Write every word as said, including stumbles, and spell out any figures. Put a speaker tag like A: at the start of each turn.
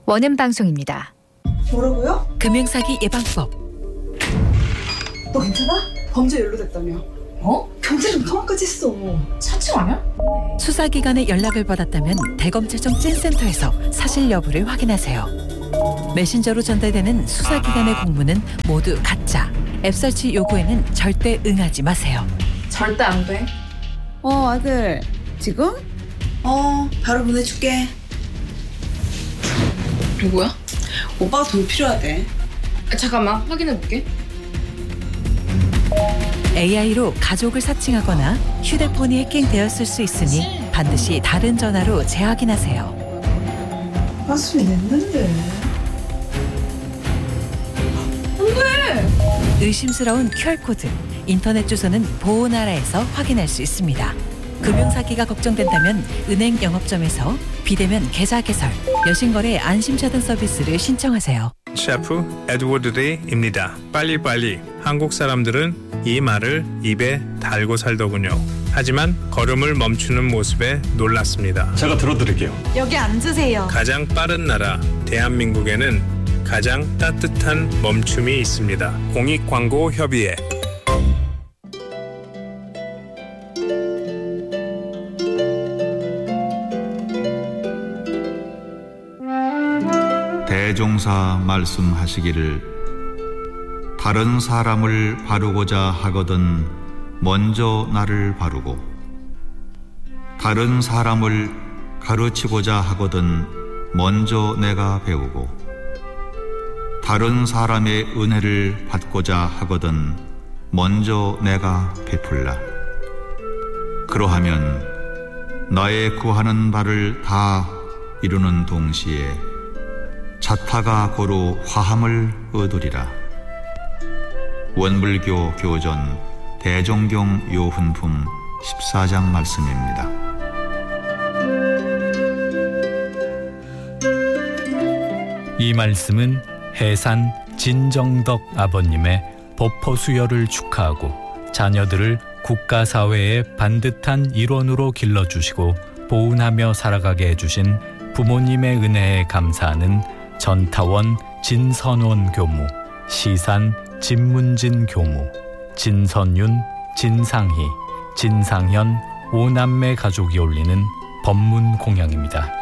A: 원음 방송입니다.
B: 뭐라고요?
C: 금융사기 예방법.
B: 너 괜찮아? 범죄 연루됐다며. 어? 경찰이랑 통화까지 했어.
D: 사칭 아니야?
C: 수사기관의 연락을 받았다면 대검찰청 찐센터에서 사실 여부를 확인하세요. 메신저로 전달되는 수사기관의 공문은 모두 가짜. 앱 설치 요구에는 절대 응하지 마세요.
D: 절대 안 돼.
B: 어, 아들. 지금? 어, 바로 보내줄게.
D: 누구야?
B: 오빠가 돈 필요하대.
D: 아, 잠깐만 확인해볼게.
C: 에이아이로 가족을 사칭하거나 휴대폰이 해킹되었을 수 있으니 반드시 다른 전화로 재확인하세요.
B: 가슴이 냈는데.
C: 의심스러운 큐알코드, 인터넷 주소는 보호나라에서 확인할 수 있습니다. 금융사기가 걱정된다면 은행 영업점에서 비대면 계좌 개설, 여신거래 안심차단 서비스를 신청하세요.
E: 셰프 에드워드 데이입니다. 빨리빨리. 한국 사람들은 이 말을 입에 달고 살더군요. 하지만 걸음을 멈추는 모습에 놀랐습니다.
F: 제가 들어드릴게요.
G: 여기 앉으세요.
E: 가장 빠른 나라 대한민국에는 가장 따뜻한 멈춤이 있습니다. 공익광고협의회.
H: 대종사 말씀하시기를 다른 사람을 바르고자 하거든 먼저 나를 바르고 다른 사람을 가르치고자 하거든 먼저 내가 배우고 다른 사람의 은혜를 받고자 하거든 먼저 내가 베풀라. 그러하면 나의 구하는 바를 다 이루는 동시에 자타가 고로 화함을 얻으리라. 원불교 교전 대종경 요훈품 십사 장 말씀입니다.
I: 이 말씀은 해산 진정덕 아버님의 법포 수여를 축하하고 자녀들을 국가사회의 반듯한 일원으로 길러주시고 보훈하며 살아가게 해주신 부모님의 은혜에 감사하는 전타원 진선원 교무, 시산 진문진 교무, 진선윤, 진상희, 진상현 오남매 가족이 올리는 법문 공양입니다.